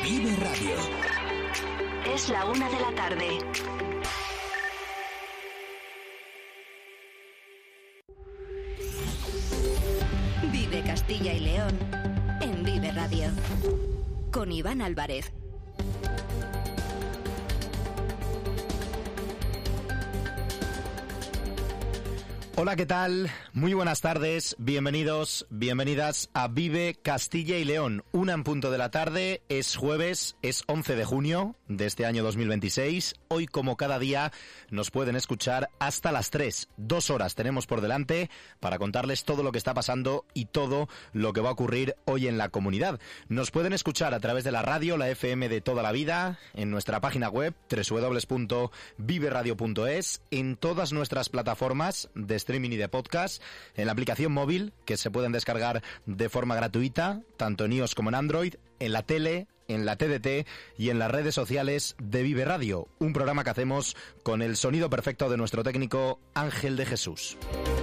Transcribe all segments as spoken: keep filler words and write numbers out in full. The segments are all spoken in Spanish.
Vive Radio. Es la una de la tarde. Vive Castilla y León en Vive Radio. Con Iván Álvarez. Hola, ¿qué tal? Muy buenas tardes, bienvenidos, bienvenidas a Vive Castilla y León. Una en punto de la tarde, es jueves, es once de junio de este año dos mil veintiséis. Hoy, como cada día, nos pueden escuchar hasta las tres. Dos horas tenemos por delante para contarles todo lo que está pasando y todo lo que va a ocurrir hoy en la comunidad. Nos pueden escuchar a través de la radio, la F M de toda la vida, en nuestra página web doble u doble u doble u punto vive radio punto es, en todas nuestras plataformas de streaming y de podcast, en la aplicación móvil que se pueden descargar de forma gratuita, tanto en iOS como en Android, en la tele, en la T D T y en las redes sociales de Vive Radio, un programa que hacemos con el sonido perfecto de nuestro técnico Ángel de Jesús.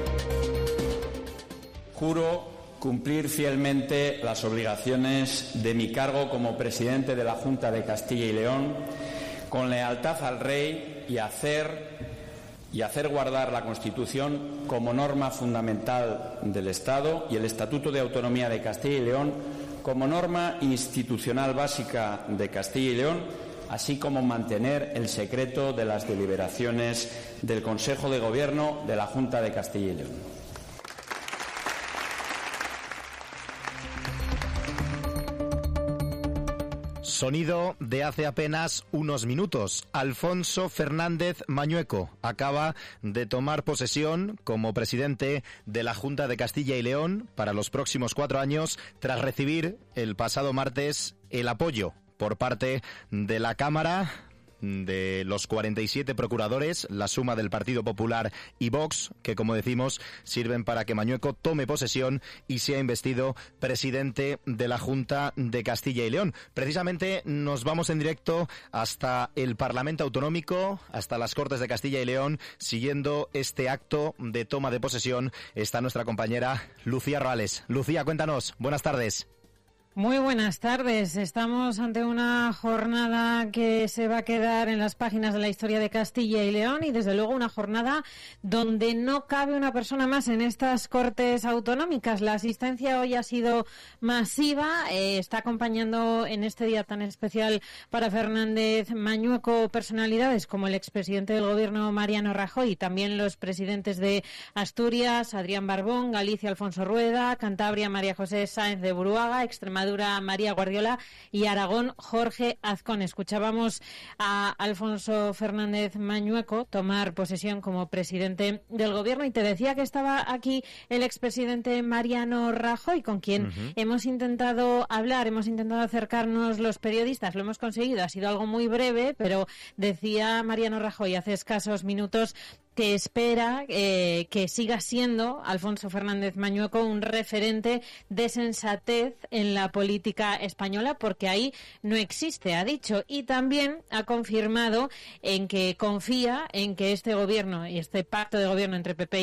Juro cumplir fielmente las obligaciones de mi cargo como presidente de la Junta de Castilla y León, con lealtad al Rey y hacer y hacer guardar la Constitución como norma fundamental del Estado y el Estatuto de Autonomía de Castilla y León como norma institucional básica de Castilla y León, así como mantener el secreto de las deliberaciones del Consejo de Gobierno de la Junta de Castilla y León. Sonido de hace apenas unos minutos. Alfonso Fernández Mañueco acaba de tomar posesión como presidente de la Junta de Castilla y León para los próximos cuatro años, tras recibir el pasado martes el apoyo por parte de la Cámara de los cuarenta y siete procuradores, la suma del Partido Popular y Vox, que, como decimos, sirven para que Mañueco tome posesión y sea investido presidente de la Junta de Castilla y León. Precisamente nos vamos en directo hasta el Parlamento Autonómico, hasta las Cortes de Castilla y León. Siguiendo este acto de toma de posesión está nuestra compañera Lucía Roales. Lucía, cuéntanos. Buenas tardes. Muy buenas tardes. Estamos ante una jornada que se va a quedar en las páginas de la historia de Castilla y León y, desde luego, una jornada donde no cabe una persona más en estas Cortes Autonómicas. La asistencia hoy ha sido masiva. Eh, está acompañando en este día tan especial para Fernández Mañueco personalidades como el expresidente del Gobierno, Mariano Rajoy, y también los presidentes de Asturias, Adrián Barbón, Galicia, Alfonso Rueda, Cantabria, María José Sáenz de Buruaga, Extremadura, María Guardiola, y Aragón, Jorge Azcón. Escuchábamos a Alfonso Fernández Mañueco tomar posesión como presidente del Gobierno, y te decía que estaba aquí el expresidente Mariano Rajoy, con quien uh-huh. hemos intentado hablar, hemos intentado acercarnos los periodistas. Lo hemos conseguido, ha sido algo muy breve, pero decía Mariano Rajoy hace escasos minutos que espera eh, que siga siendo Alfonso Fernández Mañueco un referente de sensatez en la política española, porque ahí no existe, ha dicho, y también ha confirmado en que confía en que este gobierno y este pacto de gobierno entre P P